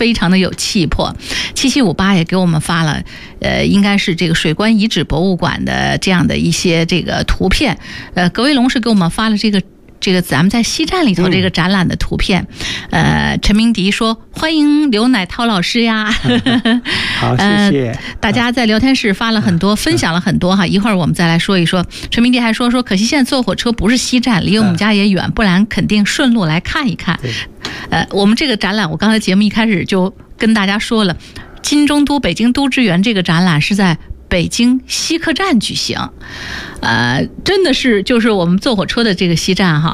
非常的有气魄。7758也给我们发了应该是这个水关遗址博物馆的这样的一些这个图片。葛卫龙是给我们发了这个咱们在西站里头这个展览的图片。陈明迪说欢迎刘乃涛老师呀。 好，谢谢。 大家在聊天室发了很多，分享了很多哈。一会儿我们再来说一说。陈明迪还说可惜现在坐火车不是西站，离我们家也远，不然肯定顺路来看一看。我们这个展览，我刚才节目一开始就跟大家说了，金中都北京都知园这个展览是在北京西客站举行。真的是就是我们坐火车的这个西站哈。